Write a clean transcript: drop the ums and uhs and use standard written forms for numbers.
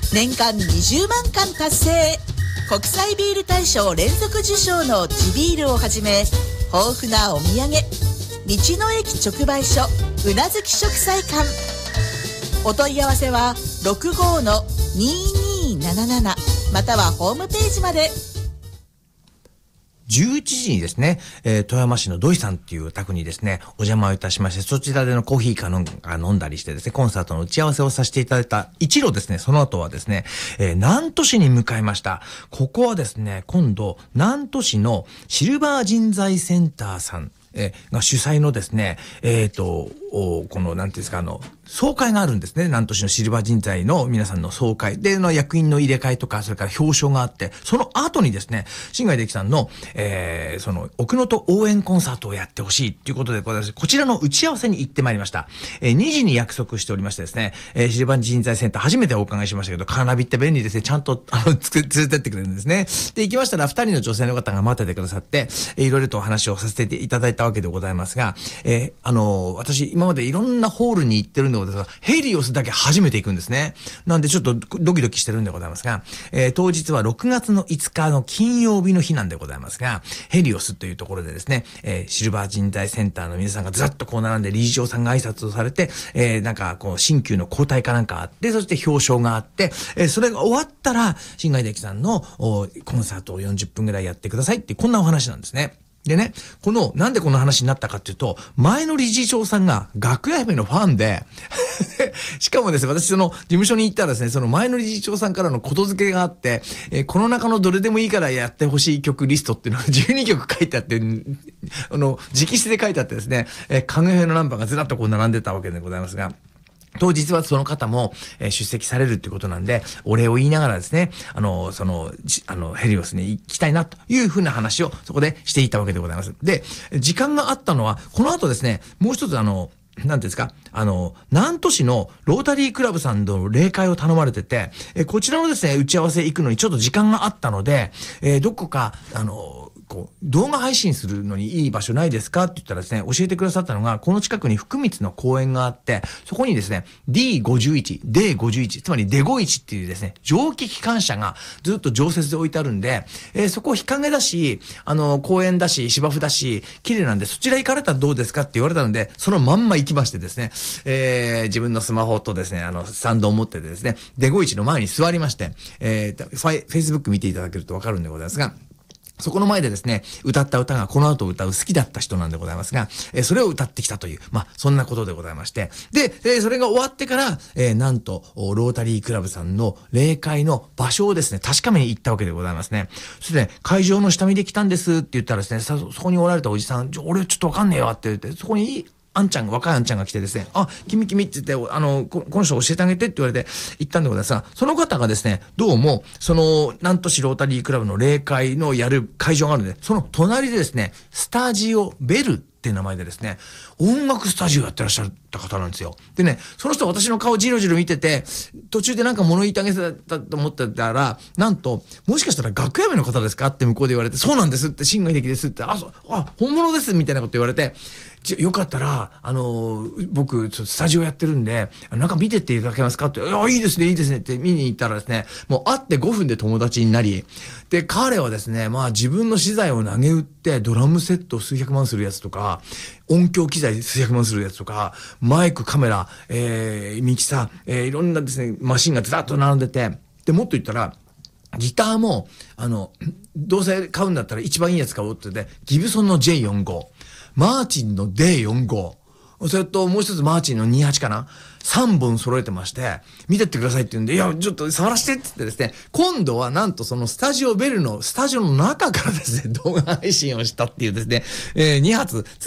年間20万缶達成、国際ビール大賞連続受賞の地ビールをはじめ、豊富なお土産、道の駅直売所うなずき食材館。お問い合わせは 65-2277 またはホームページまで。 11時にですね、富山市の土井さんっていうお宅にですね、お邪魔をいたしまして、そちらでのコーヒーか飲んだりしてですね、コンサートの打ち合わせをさせていただいた一路ですね、その後はですね、南砺市に向かいました。ここはですね、今度、南砺市のシルバー人材センターさん、が主催のですね、この、なんていうんですか、総会があるんですね。南砺市のシルバー人材の皆さんの総会での役員の入れ替えとか、それから表彰があって、その後にですね、新海出来さんの、その、奥能登応援コンサートをやってほしいということでございます。こちらの打ち合わせに行ってまいりました。2時に約束しておりましてですね、シルバー人材センター初めてお伺いしましたけど、カーナビって便利ですね。ちゃんと、連れてってくれるんですね。で、行きましたら、2人の女性の方が待っててくださって、いろいろとお話をさせていただいたわけでございますが、私、今までいろんなホールに行ってるのですが、ヘリオスだけ初めて行くんですね。なんでちょっとドキドキしてるんでございますが、当日は6月の5日の金曜日の日なんでございますが、ヘリオスというところでですね、シルバー人材センターの皆さんがずっとこう並んで理事長さんが挨拶をされて、なんかこう新旧の交代かなんかあって、そして表彰があって、それが終わったら、新海出来さんのコンサートを40分ぐらいやってくださいって、こんなお話なんですね。でね、なんでこの話になったかっていうと、前の理事長さんが楽屋姫のファンで、しかもですね、私その事務所に行ったらですね、その前の理事長さんからのことづけがあって、この中のどれでもいいからやってほしい曲リストっていうのが12曲書いてあって、直筆で書いてあってですね、楽屋姫のナンバーがずらっとこう並んでたわけでございますが、当日はその方も、出席されるっていうことなんで、お礼を言いながらですね、ヘリオスに行きたいなというふうな話をそこでしていたわけでございます。で、時間があったのは、この後ですね、もう一つなんていうんですか、南砺市のロータリークラブさんの例会を頼まれてて、こちらのですね、打ち合わせ行くのにちょっと時間があったので、どこか、動画配信するのにいい場所ないですかって言ったらですね、教えてくださったのが、この近くに福光の公園があって、そこにですね、D51、つまりデゴ1っていうですね、蒸気機関車がずっと常設で置いてあるんで、そこ日陰だし、公園だし、芝生だし、綺麗なんで、そちら行かれたらどうですかって言われたので、そのまんま行きましてですね、自分のスマホとですね、スタンドを持ってですね、デゴ1の前に座りまして、Facebook 見ていただけるとわかるんでございますが、そこの前でですね、歌った歌がこの後歌う好きだった人なんでございますが、それを歌ってきたという、そんなことでございまして。で、それが終わってから、なんと、ロータリークラブさんの例会の場所をですね、確かめに行ったわけでございますね。そしてね、会場の下見で来たんですって言ったらですね、そこにおられたおじさん、俺ちょっとわかんねえわって言って、そこに若いあんちゃんが来てですね、君って言って、この人教えてあげてって言われて行ったんでございますが、その方がですね、どうも、南砺市ロータリークラブの例会のやる会場があるので、その隣でですね、スタジオベルっていう名前でですね、音楽スタジオやってらっしゃった方なんですよ。でね、その人私の顔じろじろ見てて、途中でなんか物言いたげせたと思ってたら、なんと、もしかしたら楽屋名の方ですかって向こうで言われて、そうなんですって、新海出来ですって、本物ですみたいなこと言われて、よかったら、僕、スタジオやってるんで、なんか見てっていただけますかって、いいですねって見に行ったらですね、もう会って5分で友達になり、で、彼はですね、自分の資材を投げ打って、ドラムセット数百万するやつとか、音響機材数百万するやつとか、マイク、カメラ、ミキサー、いろんなですね、マシンがずらっと並んでて、で、もっと言ったら、ギターも、どうせ買うんだったら一番いいやつ買おうって言って、ギブソンの J45、マーチンの D45、それともう一つマーチンの28かな ?3 本揃えてまして、見てってくださいって言うんで、いや、ちょっと触らせてって言ってですね、今度はなんとそのスタジオベルのスタジオの中からですね、動画配信をしたっていうですね、2発、